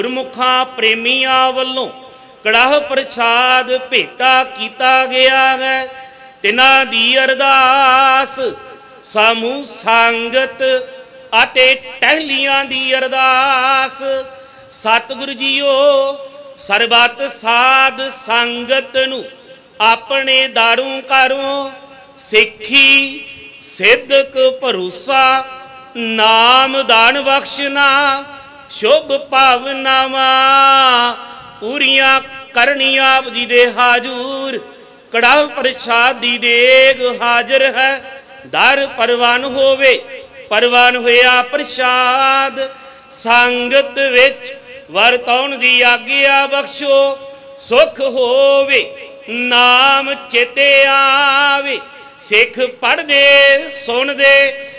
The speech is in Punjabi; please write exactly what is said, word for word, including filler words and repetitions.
ਗੁਰਮੁਖਾਂ ਪ੍ਰੇਮੀਆਂ ਵੱਲੋਂ ਕੜਾਹ ਪ੍ਰਸਾਦ ਭੇਟਾ ਕੀਤਾ ਗਿਆ ਹੈ। ਤਿਨਾਂ ਦੀ ਅਰਦਾਸ ਸਮੂਹ ਸੰਗਤ ਅਤੇ ਟਹਿਲੀਆਂ ਦੀ ਅਰਦਾਸ। ਸਤਿਗੁਰੂ ਜੀਓ ਸਰਬੱਤ ਸਾਧ ਸੰਗਤ ਨੂੰ ਆਪਣੇ ਦਾਰੂ ਘਰੋਂ ਸਿੱਖੀ ਸਿੱਧਕ ਭਰੋਸਾ ਨਾਮ ਦਾਨ ਬਖਸ਼ਣਾ ਸ਼ੁਭ ਭਾਵਨਾਵਾਂ ਪੂਰੀਆਂ ਕਰਨੀਆਂ ਆਪ ਜੀ ਦੇ ਹਾਜ਼ੂਰ। ਕੜਾਹ ਪ੍ਰਸਾਦ ਦੀ ਦੇਗ ਹਾਜ਼ਰ ਹੈ। ਦਰ ਪਰਵਾਨ ਹੋਵੇ ਪਰਵਾਨ ਹੋਇਆ ਪ੍ਰਸਾਦ। ਸੰਗਤ ਵਿੱਚ ਵਰਤਾਉਣ ਦੀ ਆਗਿਆ ਬਖਸ਼ੋ ਸੁਖ ਹੋਵੇ ਨਾਮ ਚੇਤੇ ਆਵੇ। ਸਿੱਖ ਪੜ੍ਹਦੇ ਸੁਣਦੇ